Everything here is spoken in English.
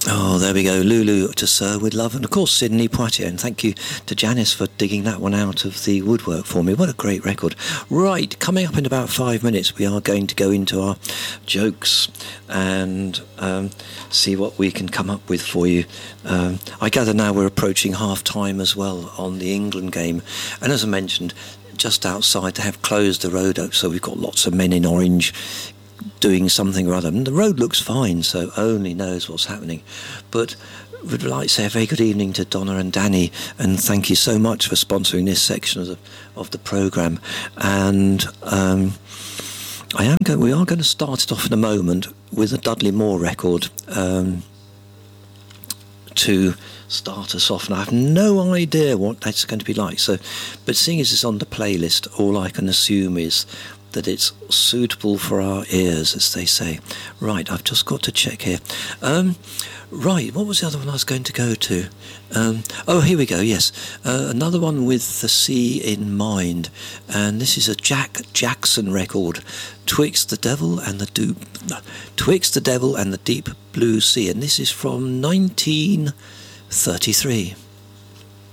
Oh, there we go. Lulu to Sir with love. And of course, Sidney Poitier. And thank you to Janice for digging that one out of the woodwork for me. What a great record. Right, coming up in about 5 minutes, we are going to go into our jokes and see what we can come up with for you. I gather now we're approaching half-time as well on the England game. And as I mentioned, just outside they have closed the road up, so we've got lots of men in orange doing something or other. And the road looks fine, so only knows what's happening. But would like to say a very good evening to Donna and Danny, and thank you so much for sponsoring this section of the programme. And we are going to start it off in a moment with a Dudley Moore record to start us off, and I have no idea what that's going to be like. So, but seeing as it's on the playlist, all I can assume is that it's suitable for our ears, as they say. Right, I've just got to check here. Right, what was the other one I was going to go to? Oh, here we go, yes. Another one with the sea in mind. And this is a Jack Jackson record, Twixt the Devil and the Deep Blue Sea. And this is from 1933.